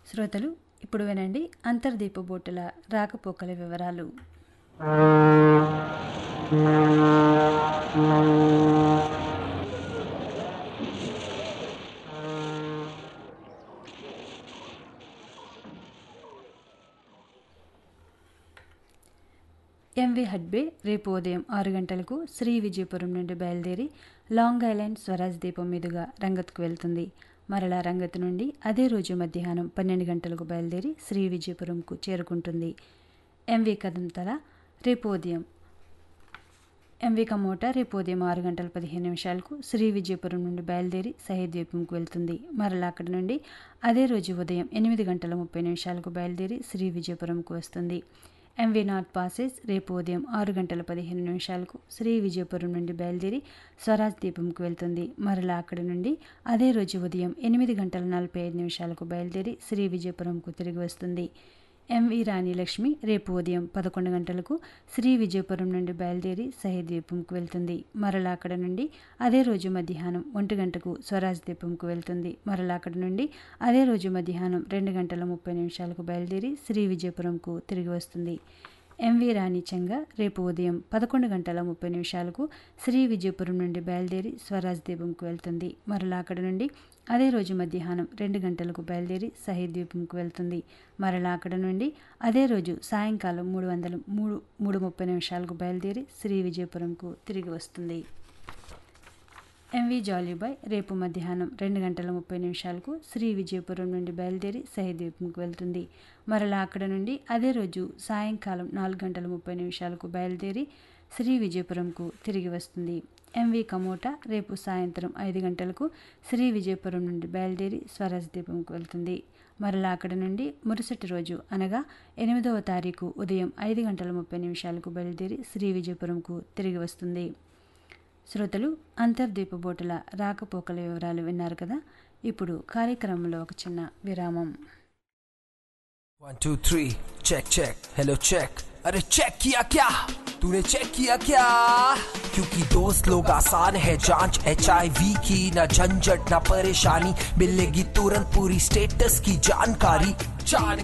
శ్రోతలు ఇప్పుడు వినండి అంతర్దీప బోటుల రాకపోకల వివరాలు. ఎంవి హడ్బే రేపు ఉదయం 6 గంటలకు శ్రీ విజయపురం నుండి బయలుదేరి లాంగ్ ఐలాండ్ స్వరాజ్ దీపం మీదుగా రంగత్కు వెళ్తుంది. మరలా రంగత్ నుండి అదే రోజు మధ్యాహ్నం 12 గంటలకు బయలుదేరి శ్రీ విజయపురంకు చేరుకుంటుంది. ఎంవి కదంతల రేపు ఉదయం ఎంవి కమోటా రేపు ఉదయం 6 గంటల 15 నిమిషాలకు శ్రీ విజయపురం నుండి బయలుదేరి సహీద్ ద్వీపంకు వెళ్తుంది. మరలా అక్కడి నుండి అదే రోజు ఉదయం 8 గంటల 30 నిమిషాలకు బయలుదేరి శ్రీ విజయపురంకు వస్తుంది. ఎంవి నార్త్ పాసేజ్ రేపు ఉదయం 6 గంటల 15 నిమిషాలకు శ్రీ విజయపురం నుండి బయలుదేరి స్వరాజ్ దీపంకు వెళ్తుంది. మరలా అక్కడి నుండి అదే రోజు ఉదయం 8 గంటల 45 నిమిషాలకు బయలుదేరి శ్రీ విజయపురంకు తిరిగి వస్తుంది. ఎంవి రాణి లక్ష్మి రేపు ఉదయం 11 గంటలకు శ్రీ విజయపురం నుండి బయలుదేరి సహీద్ ద్వీపంకు వెళ్తుంది. మరలా అక్కడ నుండి అదే రోజు మధ్యాహ్నం 1 గంటకు స్వరాజ్ ద్వీపంకు వెళ్తుంది. మరలా అక్కడి నుండి అదే రోజు మధ్యాహ్నం 2 గంటల 30 నిమిషాలకు బయలుదేరి శ్రీ విజయపురంకు తిరిగి వస్తుంది. ఎంవి రాణి చెంగ రేపు ఉదయం 11 గంటల 30 నిమిషాలకు శ్రీ విజయపురం నుండి బయలుదేరి స్వరాజ్ ద్వీపంకు వెళ్తుంది. మరలా అక్కడి నుండి అదే రోజు మధ్యాహ్నం 2 గంటలకు బయలుదేరి సహీద్ ద్వీపంకు వెళ్తుంది. మరలా అక్కడ నుండి అదే రోజు సాయంకాలం 3:30 నిమిషాలకు బయలుదేరి శ్రీ విజయపురంకు తిరిగి వస్తుంది. ఎంవి జాలీబాయ్ రేపు మధ్యాహ్నం 2 గంటల 30 నిమిషాలకు శ్రీ విజయపురం నుండి బయలుదేరి సహీద్ ద్వీపంకు వెళ్తుంది. మరలా అక్కడ నుండి అదే రోజు సాయంకాలం 4 గంటల 30 నిమిషాలకు బయలుదేరి శ్రీ విజయపురంకు తిరిగి వస్తుంది. ఎంవి కమోటా రేపు సాయంత్రం 5 గంటలకు శ్రీ విజయపురం నుండి బయలుదేరి స్వరాజ్ ద్వీపంకు వెళ్తుంది. మరలా అక్కడ నుండి మరుసటి రోజు అనగా 8వ తారీఖు ఉదయం 5 గంటల 30 నిమిషాలకు బయలుదేరి శ్రీ విజయపురంకు తిరిగి వస్తుంది. శ్రోతలు అంతర్దీప బోటుల రాకపోకల వివరాలు విన్నారు కదా. ఇప్పుడు కార్యక్రమంలో ఒక చిన్న విరామం. 1 2 3 चेक चेक हेलो चेक अरे चेक किया क्या तूने चेक किया क्या क्योंकि दोस्त लोग आसान है जांच HIV की ना झंझट ना परेशानी मिलेगी तुरंत पूरी स्टेटस की जानकारी